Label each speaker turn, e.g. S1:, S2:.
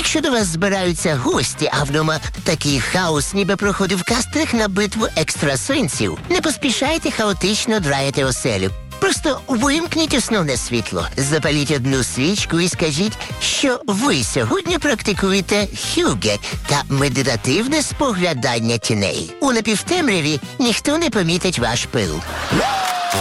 S1: Якщо до вас збираються гості, а вдома такий хаос, ніби проходив кастинг на битву екстрасенсів, не поспішайте хаотично драяти оселю. Просто вимкніть основне світло, запаліть одну свічку і скажіть, що ви сьогодні практикуєте хюге та медитативне споглядання тіней. У напівтемряві ніхто не помітить ваш пил.